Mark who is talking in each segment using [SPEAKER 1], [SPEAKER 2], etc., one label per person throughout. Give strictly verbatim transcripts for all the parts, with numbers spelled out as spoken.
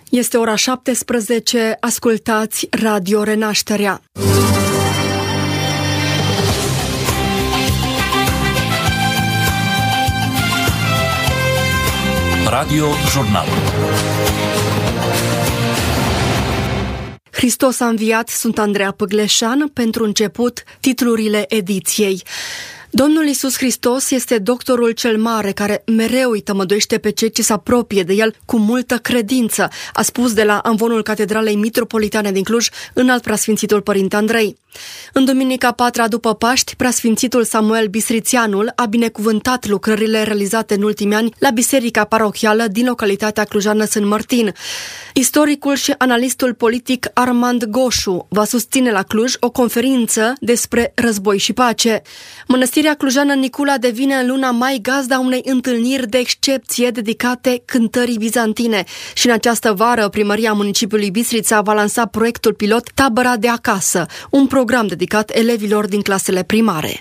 [SPEAKER 1] Este ora șaptesprezece, ascultați Radio Renașterea.
[SPEAKER 2] Radio Jurnal.
[SPEAKER 1] Hristos a înviat, sunt Andreea Păgleșan. Pentru început, titlurile ediției. Domnul Iisus Hristos este doctorul cel mare care mereu îi tămăduiește pe cei ce se apropie de el cu multă credință, a spus de la amvonul Catedralei Mitropolitane din Cluj înalt preasfințitul Părinte Andrei. În duminica patra după Paști, preasfințitul Samuel Bisrițianul a binecuvântat lucrările realizate în ultimii ani la biserica parohială din localitatea clujană Sân Mărtin. Istoricul și analistul politic Armand Goșu va susține la Cluj o conferință despre război și pace. Mănăstirea clujană Nicula devine în luna mai gazda unei întâlniri de excepție dedicate cântării bizantine și în această vară primăria municipiului Bistrița va lansa proiectul pilot Tabăra de acasă, un program dedicat elevilor din clasele primare.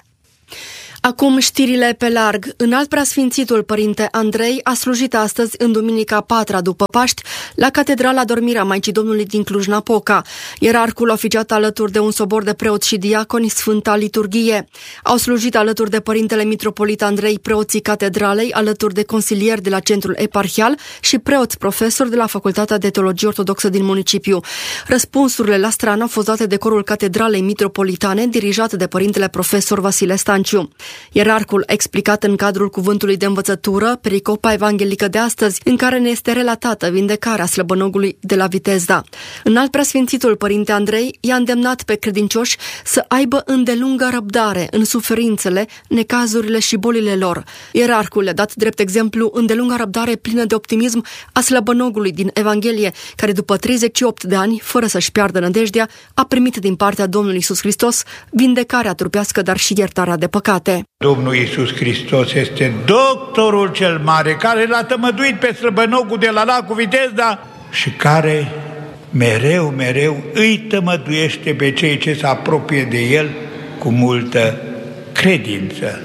[SPEAKER 1] Acum știrile pe larg. Înalt preasfințitul Părinte Andrei a slujit astăzi în duminica patra după Paști la Catedrala Dormirea Maicii Domnului din Cluj-Napoca. Ierarhul a oficiat alături de un sobor de preoți și diaconi Sfânta Liturghie. Au slujit alături de Părintele Mitropolit Andrei preoții catedralei, alături de consilieri de la centrul eparhial și preoți profesori de la Facultatea de Teologie Ortodoxă din municipiu. Răspunsurile la strană au fost date de corul Catedralei Mitropolitane, dirijat de Părintele Profesor Vasile Stanciu. Ierarhul a explicat în cadrul cuvântului de învățătură pericopa evanghelică de astăzi, în care ne este relatată vindecarea slăbănogului de la Vitezda. Înalt preasfințitul Părinte Andrei i-a îndemnat pe credincioși să aibă îndelungă răbdare în suferințele, necazurile și bolile lor. Ierarhul le-a dat drept exemplu îndelunga răbdare plină de optimism a slăbănogului din Evanghelie, care după treizeci și opt de ani, fără să-și piardă nădejdea, a primit din partea Domnului Iisus Hristos vindecarea trupească, dar și iertarea de păcate.
[SPEAKER 3] Domnul Iisus Hristos este doctorul cel mare care l-a tămăduit pe slăbănogul de la lacul Vitezda și care mereu, mereu îi tămăduiește pe cei ce se apropie de el cu multă credință.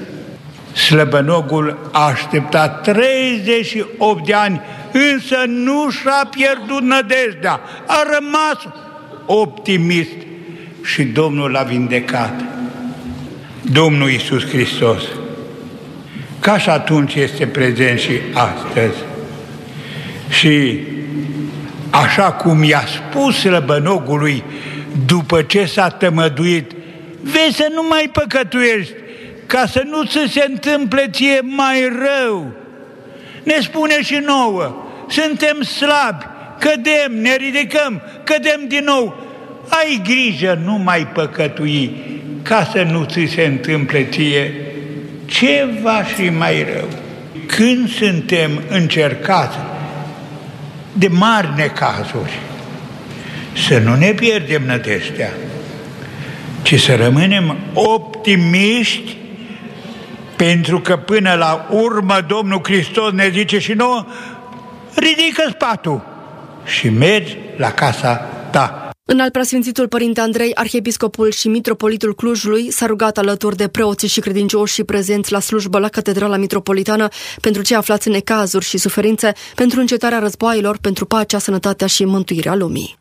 [SPEAKER 3] Slăbănogul a așteptat treizeci și opt de ani, însă nu și-a pierdut nădejdea, a rămas optimist și Domnul l-a vindecat. Domnul Iisus Hristos, ca și atunci este prezent și astăzi. Și așa cum i-a spus slăbănogului după ce s-a tămăduit, vezi să nu mai păcătuiești, ca să nu ți se întâmple ție mai rău. Ne spune și nouă, suntem slabi, cădem, ne ridicăm, cădem din nou. Ai grijă, nu mai păcătui, ca să nu ți se întâmple ție ceva și mai rău. Când suntem încercați de mari necazuri, să nu ne pierdem nădejdea, ci să rămânem optimiști, pentru că până la urmă Domnul Hristos ne zice și nouă, ridică spatul și mergi la casa ta.
[SPEAKER 1] Înalt preasfințitul Părinte Andrei, arhiepiscopul și mitropolitul Clujului, s-a rugat alături de preoții și credincioși prezenți la slujbă la Catedrala Mitropolitană pentru cei aflați în necazuri și suferințe, pentru încetarea războaielor, pentru pacea, sănătatea și mântuirea lumii.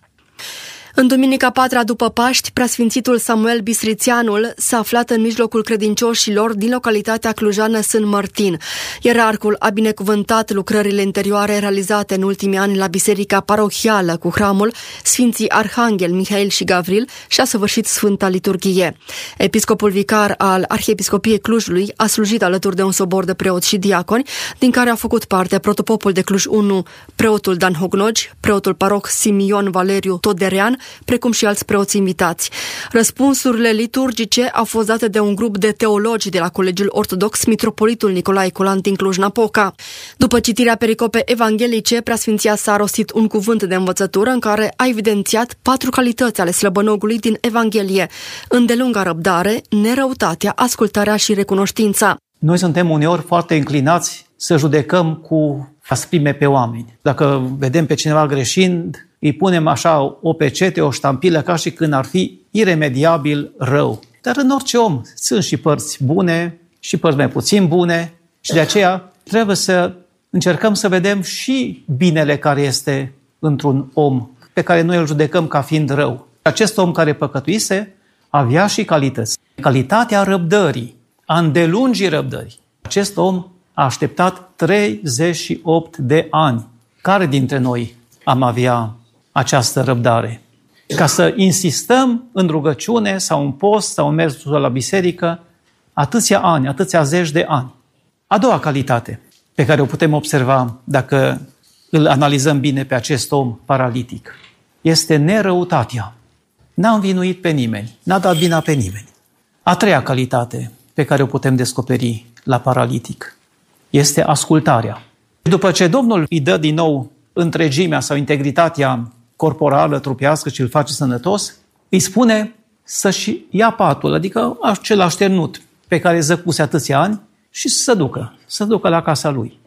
[SPEAKER 1] În duminica patra după Paști, preasfințitul Samuel Bisrițianul s-a aflat în mijlocul credincioșilor din localitatea clujană Sân Mărtin. Ierarhul a binecuvântat lucrările interioare realizate în ultimii ani la biserica parohială cu hramul Sfinții Arhanghel Mihail și Gavril și a săvârșit Sfânta Liturghie. Episcopul vicar al Arhiepiscopiei Clujului a slujit alături de un sobor de preoți și diaconi, din care a făcut parte protopopul de Cluj unu, preotul Dan Hognogi, preotul paroh Simion Valeriu Toderean, precum și alți preoți invitați. Răspunsurile liturgice au fost date de un grup de teologi de la Colegiul Ortodox Mitropolitul Nicolae Colan din Cluj-Napoca. După citirea pericopei evanghelice, preasfinția s-a rostit un cuvânt de învățătură în care a evidențiat patru calități ale slăbănogului din Evanghelie: îndelunga răbdare, nerăutatea, ascultarea și recunoștința.
[SPEAKER 4] Noi suntem uneori foarte înclinați să judecăm cu asprime pe oameni. Dacă vedem pe cineva greșind, îi punem așa o pecete, o ștampilă, ca și când ar fi iremediabil rău. Dar în orice om sunt și părți bune și părți mai puțin bune și de aceea trebuie să încercăm să vedem și binele care este într-un om pe care noi îl judecăm ca fiind rău. Acest om care păcătuise avea și calități. Calitatea răbdării, a îndelungii răbdării. Acest om a așteptat treizeci și opt de ani. Care dintre noi am avea această răbdare? Ca să insistăm în rugăciune sau în post sau în mersul la biserică atâția ani, atâția zeci de ani. A doua calitate pe care o putem observa dacă îl analizăm bine pe acest om paralitic este nerăutatea. N-a învinuit pe nimeni, n-a dat vina pe nimeni. A treia calitate pe care o putem descoperi la paralitic este ascultarea. După ce Domnul îi dă din nou întregimea sau integritatea corporală, trupească și îl face sănătos, îi spune să-și ia patul, adică acel așternut pe care zăcuse atâția ani și să se ducă, să se ducă la casa lui.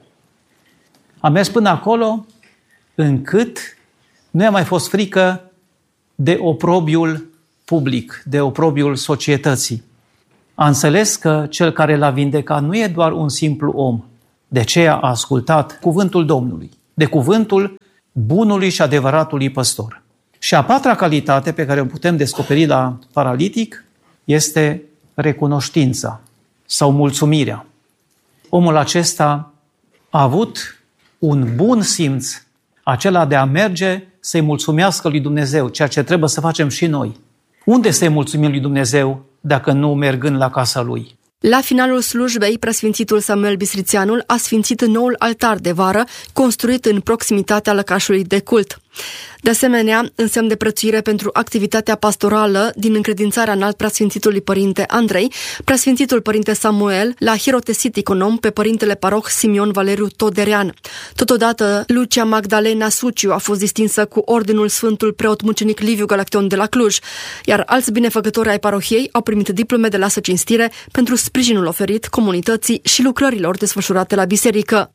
[SPEAKER 4] A mers până acolo încât nu i-a mai fost frică de oprobiul public, de oprobiul societății. A înțeles că cel care l-a vindecat nu e doar un simplu om, de aceea a ascultat cuvântul Domnului, de cuvântul bunului și adevăratului păstor. Și a patra calitate pe care o putem descoperi la paralitic este recunoștința sau mulțumirea. Omul acesta a avut un bun simț, acela de a merge să-i mulțumească lui Dumnezeu, ceea ce trebuie să facem și noi. Unde să-i mulțumim lui Dumnezeu dacă nu mergând la casa lui?
[SPEAKER 1] La finalul slujbei, preasfințitul Samuel Bistrițeanul a sfințit noul altar de vară, construit în proximitatea lăcașului de cult. De asemenea, în semn de prețuire pentru activitatea pastorală din încredințarea înalt preasfințitului părinte Andrei, preasfințitul părinte Samuel l-a hirotesit econom pe părintele paroh Simion Valeriu Toderean. Totodată, Lucia Magdalena Suciu a fost distinsă cu ordinul Sfântul Preot Mucenic Liviu Galaction de la Cluj, iar alți binefăcători ai parohiei au primit diplome de lasă cinstire pentru sprijinul oferit comunității și lucrărilor desfășurate la biserică.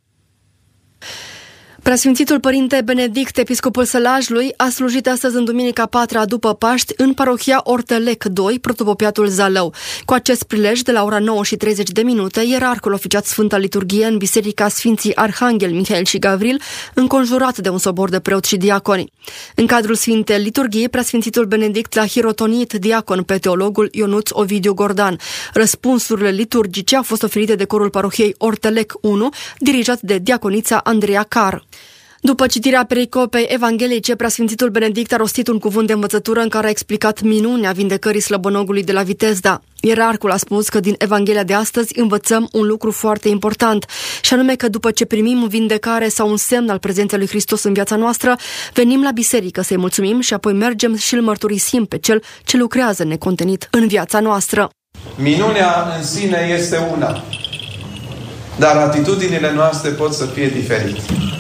[SPEAKER 1] Preasfințitul părinte Benedict, episcopul Sălajului, a slujit astăzi în Duminica patra după Paști în parohia Ortelec doi, protopopiatul Zalău. Cu acest prilej, de la ora nouă și treizeci de minute, ierarhul oficiat Sfânta Liturghie în Biserica Sfinții Arhanghel Mihail și Gavril, înconjurat de un sobor de preoți și diaconi. În cadrul Sfintei Liturghii, preasfințitul Benedict l-a hirotonit diacon pe teologul Ionuț Ovidiu Gordan. Răspunsurile liturgice au fost oferite de corul parohiei Ortelec unu, dirijat de diaconița Andreea Car. După citirea pericopei evanghelice, preasfințitul Benedict a rostit un cuvânt de învățătură în care a explicat minunea vindecării slăbănogului de la Vitezda. Ierarhul a spus că din Evanghelia de astăzi învățăm un lucru foarte important, și anume că după ce primim vindecare sau un semn al prezenței lui Hristos în viața noastră, venim la biserică să-i mulțumim și apoi mergem și îl mărturisim pe cel ce lucrează necontenit în viața noastră.
[SPEAKER 2] Minunea în sine este una, dar atitudinile noastre pot să fie diferite.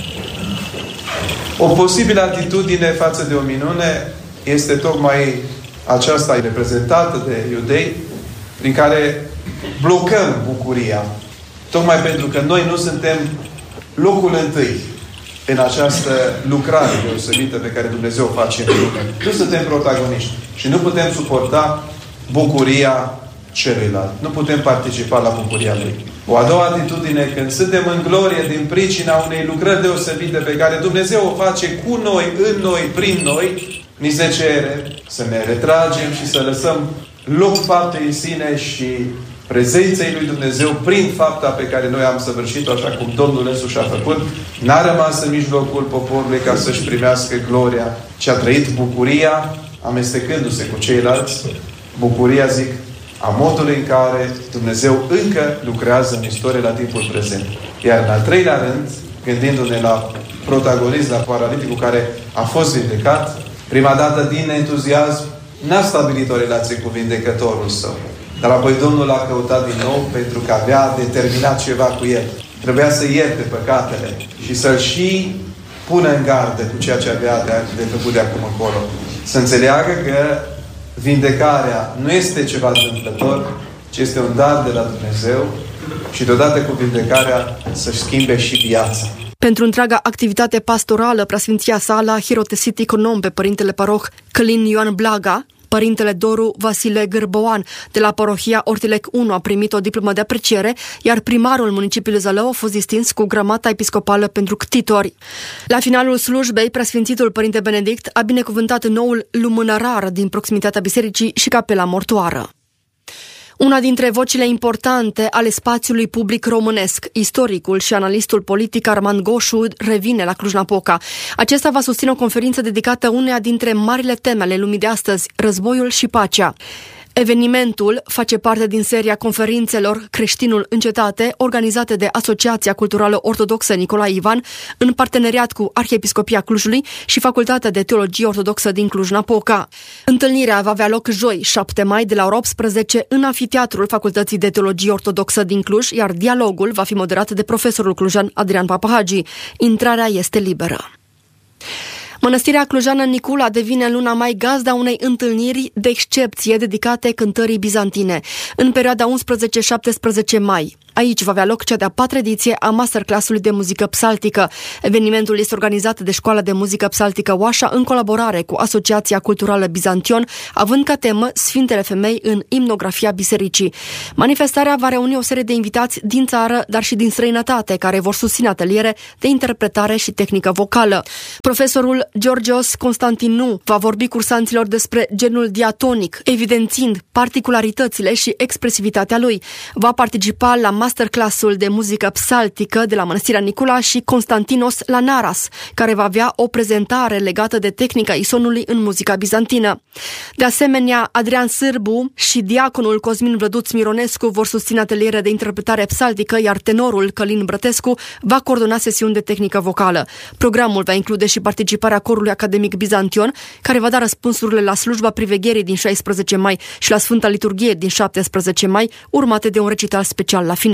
[SPEAKER 2] O posibilă atitudine față de o minune este tocmai aceasta reprezentată de iudei, prin care blocăm bucuria. Tocmai pentru că noi nu suntem locul întâi în această lucrare deosebită pe care Dumnezeu o face în lume. Nu suntem protagoniști și nu putem suporta bucuria celuilalt. Nu putem participa la bucuria Lui. O a doua atitudine, când suntem în glorie din pricina unei lucrări deosebite pe care Dumnezeu o face cu noi, în noi, prin noi, ni se cere să ne retragem și să lăsăm loc faptei în sine și prezenței lui Dumnezeu prin fapta pe care noi am săvârșit-o, așa cum Domnul însuși a făcut. N-a rămas în mijlocul poporului ca să-și primească gloria, ci a trăit bucuria amestecându-se cu ceilalți. Bucuria, zic, a modului în care Dumnezeu încă lucrează în istorie la timpul prezent. Iar în al treilea rând, gândindu-ne la protagonist, la paraliticul care a fost vindecat, prima dată din entuziasm, n-a stabilit o relație cu vindecătorul său. Dar apoi Domnul l-a căutat din nou pentru că avea determinat ceva cu el. Trebuia să ierte păcatele și să-l și pună în gardă cu ceea ce avea de, de făcut de acum încolo. Să înțeleagă că vindecarea nu este ceva întâmplător, ci este un dar de la Dumnezeu și deodată cu vindecarea să-și schimbe și viața.
[SPEAKER 1] Pentru întreaga activitate pastorală, preasfinția sa l-a hirotesit econom pe părintele paroh Călin Ioan Blaga, Părintele Doru Vasile Gârboan de la parohia Ortilec unu a primit o diplomă de apreciere, iar primarul municipiului Zălău a fost distins cu grămata episcopală pentru ctitori. La finalul slujbei, preasfințitul Părinte Benedict a binecuvântat noul lumânărar din proximitatea bisericii și capela mortoară. Una dintre vocile importante ale spațiului public românesc, istoricul și analistul politic Armand Goșu, revine la Cluj-Napoca. Acesta va susține o conferință dedicată uneia dintre marile teme ale lumii de astăzi, războiul și pacea. Evenimentul face parte din seria conferințelor Creștinul în cetate, organizate de Asociația Culturală Ortodoxă Nicolae Ivan, în parteneriat cu Arhiepiscopia Clujului și Facultatea de Teologie Ortodoxă din Cluj-Napoca. Întâlnirea va avea loc joi, șapte mai, de la ora optsprezece, în Amfiteatrul Facultății de Teologie Ortodoxă din Cluj, iar dialogul va fi moderat de profesorul clujan Adrian Papahagi. Intrarea este liberă. Mănăstirea clujană Nicula devine în luna mai gazda unei întâlniri de excepție dedicate cântării bizantine, în perioada unsprezece șaptesprezece mai. Aici va avea loc cea de-a patra ediție a masterclass-ului de muzică psaltică. Evenimentul este organizat de Școala de Muzică Psaltică Oașa în colaborare cu Asociația Culturală Bizantion, având ca temă Sfintele Femei în imnografia bisericii. Manifestarea va reuni o serie de invitați din țară, dar și din străinătate, care vor susține ateliere de interpretare și tehnică vocală. Profesorul Georgios Constantinu va vorbi cursanților despre genul diatonic, evidențiind particularitățile și expresivitatea lui. Va participa la masterclassul de muzică psaltică de la Mănăstirea Nicula și Constantinos Lanaras, care va avea o prezentare legată de tehnica isonului în muzica bizantină. De asemenea, Adrian Sârbu și diaconul Cosmin Vlăduț Mironescu vor susține ateliere de interpretare psaltică, iar tenorul Călin Brătescu va coordona sesiuni de tehnică vocală. Programul va include și participarea corului academic Bizantion, care va da răspunsurile la slujba privegherii din șaisprezece mai și la Sfânta Liturghie din șaptesprezece mai, urmate de un recital special la final.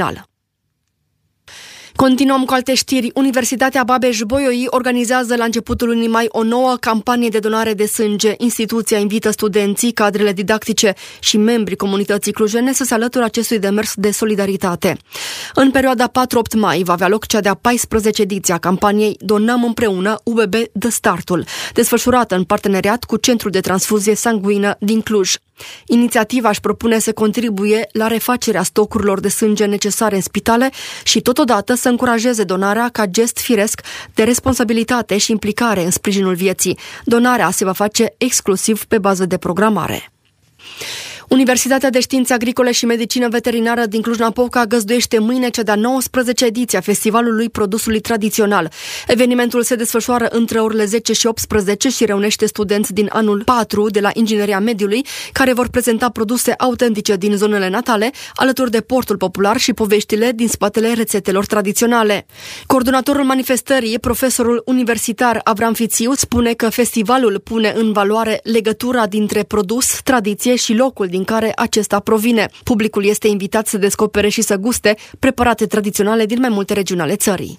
[SPEAKER 1] Continuăm cu alte știri. Universitatea Babeș-Bolyai organizează la începutul lunii mai o nouă campanie de donare de sânge. Instituția invită studenții, cadrele didactice și membrii comunității clujene să se alăture acestui demers de solidaritate. În perioada patru-opt mai va avea loc cea de-a paisprezecea ediție a campaniei Donăm împreună, U B B dă startul, desfășurată în parteneriat cu Centrul de Transfuzie Sanguină din Cluj. Inițiativa își propune să contribuie la refacerea stocurilor de sânge necesare în spitale și totodată să încurajeze donarea ca gest firesc de responsabilitate și implicare în sprijinul vieții. Donarea se va face exclusiv pe bază de programare. Universitatea de Științe Agricole și Medicină Veterinară din Cluj-Napoca găzduiește mâine cea de-a nouăsprezecea ediție a Festivalului Produsului Tradițional. Evenimentul se desfășoară între orele zece și optsprezece și reunește studenți din anul patru de la Ingineria Mediului, care vor prezenta produse autentice din zonele natale, alături de portul popular și poveștile din spatele rețetelor tradiționale. Coordonatorul manifestării, profesorul universitar Avram Fițiu, spune că festivalul pune în valoare legătura dintre produs, tradiție și locul din care acesta provine. Publicul este invitat să descopere și să guste preparate tradiționale din mai multe regiuni ale țării.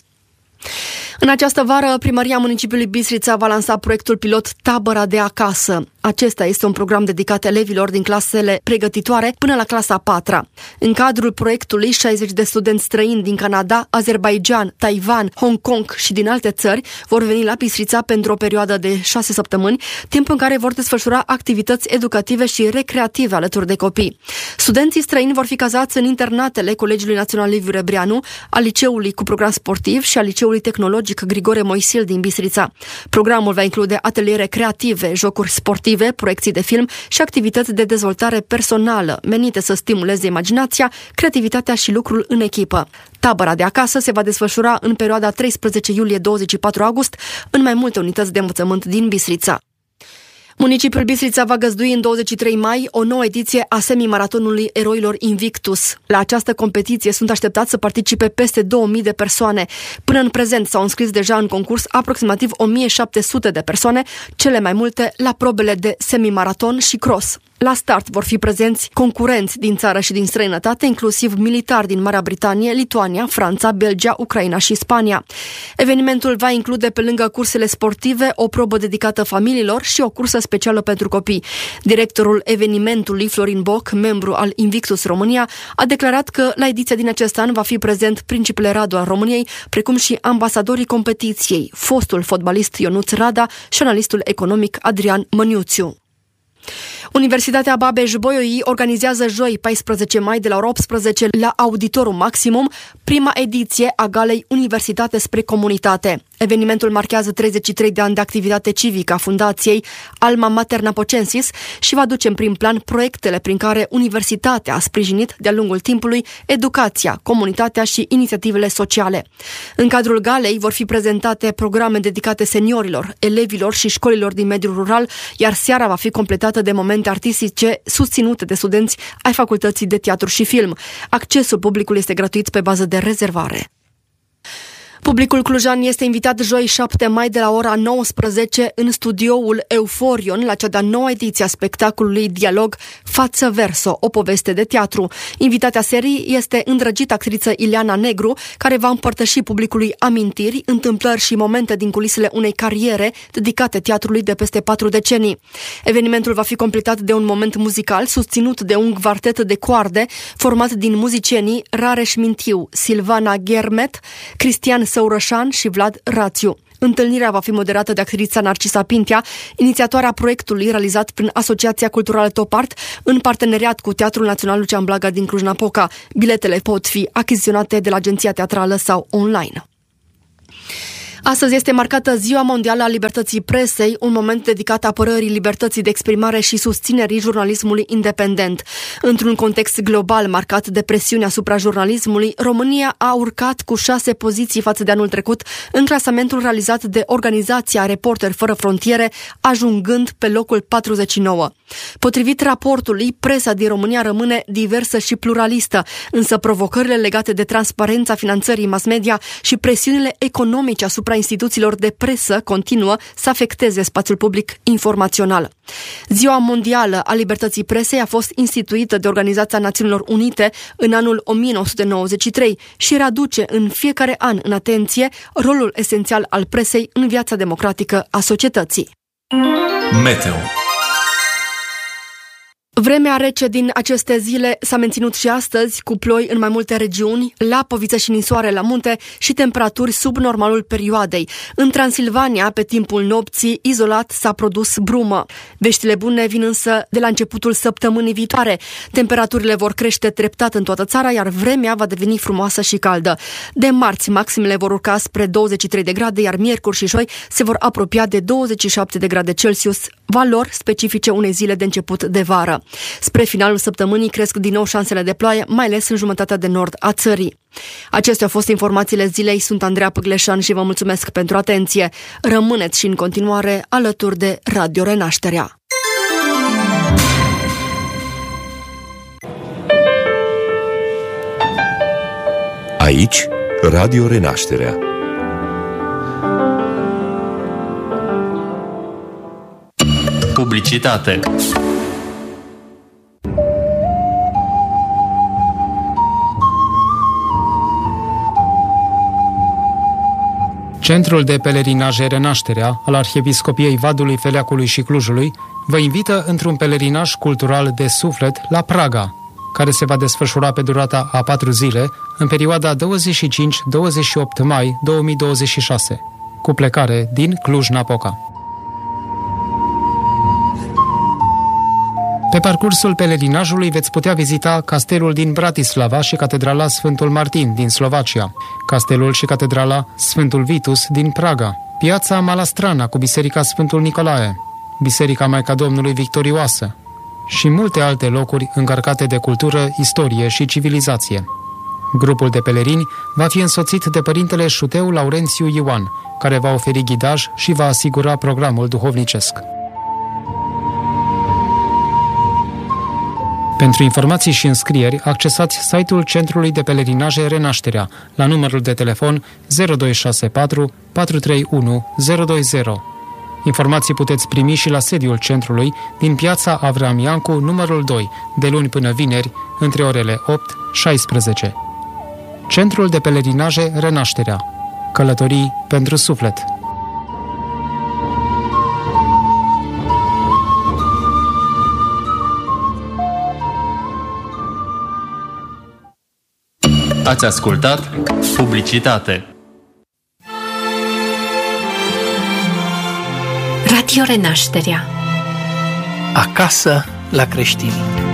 [SPEAKER 1] În această vară, Primăria Municipiului Bistrița va lansa proiectul pilot Tabăra de acasă. Acesta este un program dedicat elevilor din clasele pregătitoare până la clasa a patra. În cadrul proiectului, șaizeci de studenți străini din Canada, Azerbaijan, Taiwan, Hong Kong și din alte țări vor veni la Bistrița pentru o perioadă de șase săptămâni, timp în care vor desfășura activități educative și recreative alături de copii. Studenții străini vor fi cazați în internatele Colegiului Național Liviu Rebreanu, al Liceului cu program sportiv și al Liceului Tehnologic Grigore Moisil din Bistrița. Programul va include ateliere creative, jocuri sportive, proiecții de film și activități de dezvoltare personală, menite să stimuleze imaginația, creativitatea și lucrul în echipă. Tabăra de acasă se va desfășura în perioada treisprezece iulie - douăzeci și patru august în mai multe unități de învățământ din Bistrița. Municipiul Bistrița va găzdui în douăzeci și trei mai o nouă ediție a semimaratonului Eroilor Invictus. La această competiție sunt așteptați să participe peste două mii de persoane. Până în prezent s-au înscris deja în concurs aproximativ o mie șapte sute de persoane, cele mai multe la probele de semimaraton și cross. La start vor fi prezenți concurenți din țară și din străinătate, inclusiv militari din Marea Britanie, Lituania, Franța, Belgia, Ucraina și Spania. Evenimentul va include, pe lângă cursele sportive, o probă dedicată familiilor și o cursă specială pentru copii. Directorul evenimentului, Florin Boc, membru al Invictus România, a declarat că la ediția din acest an va fi prezent Principele Radu al României, precum și ambasadorii competiției, fostul fotbalist Ionuț Rada și analistul economic Adrian Măniuțiu. Universitatea Babeș-Bolyai organizează joi, paisprezece mai, de la ora optsprezece la Auditorul Maximum, prima ediție a galei Universitate spre Comunitate. Evenimentul marchează treizeci și trei de ani de activitate civică a Fundației Alma Mater Napocensis și va duce în prim plan proiectele prin care universitatea a sprijinit de-a lungul timpului educația, comunitatea și inițiativele sociale. În cadrul galei vor fi prezentate programe dedicate seniorilor, elevilor și școlilor din mediul rural, iar seara va fi completată de momente artistice susținute de studenți ai Facultății de Teatru și Film. Accesul publicului este gratuit pe bază de rezervare. Publicul clujan este invitat joi șapte mai de la ora nouăsprezece în studioul Euforion la cea de-a noua ediție a spectacolului Dialog Față Verso, o poveste de teatru. Invitatea serii este îndrăgită actriță Ileana Negru, care va împărtăși publicului amintiri, întâmplări și momente din culisele unei cariere dedicate teatrului de peste patru decenii. Evenimentul va fi completat de un moment muzical susținut de un quartet de coarde format din muzicienii Rareș Mintiu, Silvana Ghermet, Cristian Săurășan și Vlad Rațiu. Întâlnirea va fi moderată de actrița Narcisa Pintea, inițiatoarea proiectului realizat prin Asociația Culturală Topart în parteneriat cu Teatrul Național Lucian Blaga din Cluj-Napoca. Biletele pot fi achiziționate de la Agenția Teatrală sau online. Astăzi este marcată Ziua Mondială a Libertății Presei, un moment dedicat apărării libertății de exprimare și susținerii jurnalismului independent. Într-un context global marcat de presiune asupra jurnalismului, România a urcat cu șase poziții față de anul trecut în clasamentul realizat de organizația Reporteri Fără Frontiere, ajungând pe locul patruzeci și nouă. Potrivit raportului, presa din România rămâne diversă și pluralistă, însă provocările legate de transparența finanțării mass media și presiunile economice asupra instituțiilor de presă continuă să afecteze spațiul public informațional. Ziua Mondială a Libertății Presei a fost instituită de Organizația Națiunilor Unite în anul o mie nouă sute nouăzeci și trei și readuce în fiecare an în atenție rolul esențial al presei în viața democratică a societății.
[SPEAKER 5] Meteo.
[SPEAKER 1] Vremea rece din aceste zile s-a menținut și astăzi, cu ploi în mai multe regiuni, lapoviță și ninsoare la munte și temperaturi sub normalul perioadei. În Transilvania, pe timpul nopții, izolat s-a produs brumă. Veștile bune vin însă de la începutul săptămânii viitoare. Temperaturile vor crește treptat în toată țara, iar vremea va deveni frumoasă și caldă. De marți, maximele vor urca spre douăzeci și trei de grade, iar miercuri și joi se vor apropia de douăzeci și șapte de grade Celsius, valori specifice unei zile de început de vară. Spre finalul săptămânii cresc din nou șansele de ploaie, mai ales în jumătatea de nord a țării. Acestea au fost informațiile zilei, sunt Andreea Păgleșan și vă mulțumesc pentru atenție. Rămâneți și în continuare alături de Radio Renașterea.
[SPEAKER 5] Aici, Radio Renașterea.
[SPEAKER 6] Publicitate.
[SPEAKER 7] Centrul de pelerinaje Renașterea al Arhiepiscopiei Vadului, Feleacului și Clujului vă invită într-un pelerinaj cultural de suflet la Praga, care se va desfășura pe durata a patru zile, în perioada douăzeci și cinci - douăzeci și opt mai două mii douăzeci și șase, cu plecare din Cluj-Napoca. Pe parcursul pelerinajului veți putea vizita castelul din Bratislava și catedrala Sfântul Martin din Slovacia, castelul și catedrala Sfântul Vitus din Praga, piața Malastrana cu biserica Sfântul Nicolae, biserica Maica Domnului Victorioasă și multe alte locuri încărcate de cultură, istorie și civilizație. Grupul de pelerini va fi însoțit de părintele Șuteu Laurențiu Ioan, care va oferi ghidaj și va asigura programul duhovnicesc. Pentru informații și înscrieri, accesați site-ul Centrului de Pelerinaje Renașterea la numărul de telefon zero doi șase patru patru trei unu zero doi zero. Informații puteți primi și la sediul centrului din piața Avram Iancu, numărul doi, de luni până vineri, între orele opt - șaisprezece. Centrul de Pelerinaje Renașterea. Călătorii pentru suflet.
[SPEAKER 6] Ați ascultat Publicitate.
[SPEAKER 8] Radio Renașterea.
[SPEAKER 9] Acasă
[SPEAKER 8] la creștini.